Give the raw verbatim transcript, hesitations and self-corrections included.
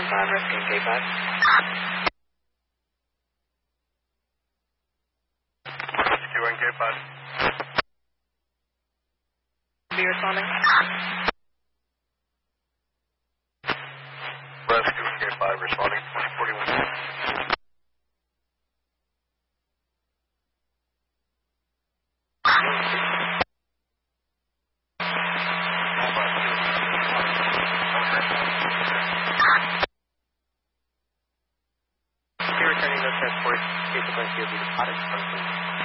five, rescue K five. Rescue one K five. Be responding. Rescue one K five responding. twenty forty-one. Be returning those transports. Case of rescue will be departed.